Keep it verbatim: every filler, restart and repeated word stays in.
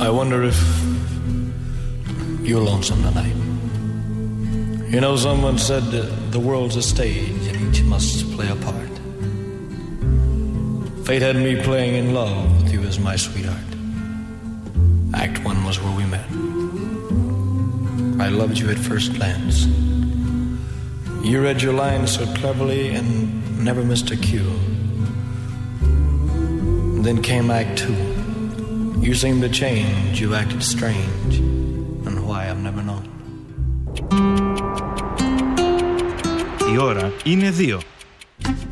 I wonder if you're lonesome tonight. You know, someone said that the world's a stage and each must play a part. Fate had me playing in love with you as my sweetheart. Act one was where we met. I loved you at first glance. You read your lines so cleverly and never missed a cue. Then came Act two. You seemed to change, you acted strange, and why I've never known. Η ώρα είναι δύο.